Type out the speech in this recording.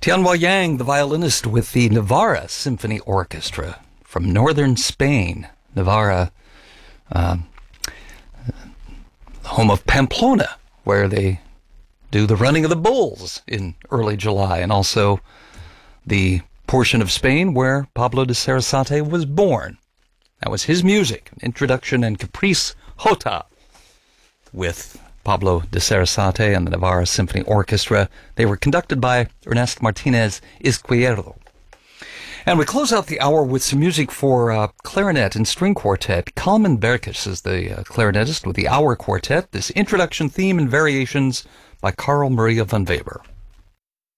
Tianhua Yang, the violinist with the Navarra Symphony Orchestra from northern Spain. Navarra, home of Pamplona, where they do the running of the bulls in early July, and also the portion of Spain where Pablo de Sarasate was born. That was his music, Introduction and Caprice Jota, with Pablo de Sarasate and the Navarra Symphony Orchestra. They were conducted by Ernest Martinez Izquierdo. And we close out the hour with some music for clarinet and string quartet. Kalman Berkes is the clarinetist with the Hour Quartet. This introduction theme and variations by Carl Maria von Weber.